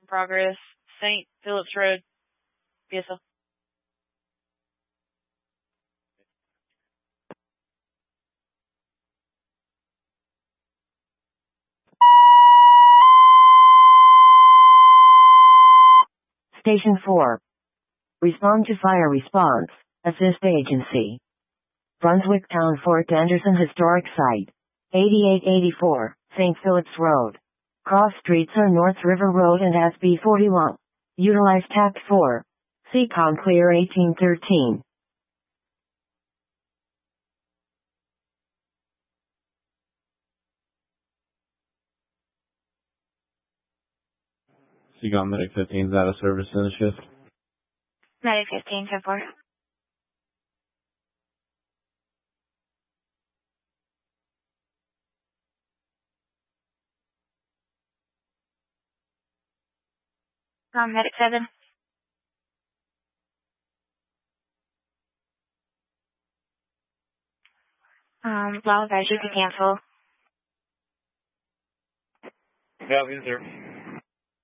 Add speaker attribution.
Speaker 1: Progress, St. Phillips Road, PSL.
Speaker 2: Station 4. Respond to fire response. Assist agency. Brunswick Town Fort Anderson Historic Site. 8884, St. Phillips Road. Cross streets are North River Road and SB 41. Utilize TAC 4. CCOM Clear 1813.
Speaker 3: CCOM Medic 15 is out of service in the shift.
Speaker 1: Medic 15, 10-4. Medic 7. Long advisory to cancel.
Speaker 3: Yeah, sir.